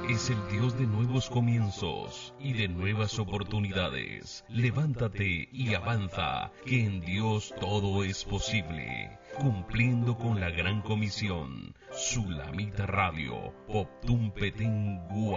es el Dios de nuevos comienzos y de nuevas oportunidades. Levántate y avanza, que en Dios todo es posible. Cumpliendo con la gran comisión. Sulamita Radio, Poptum Petén Guam.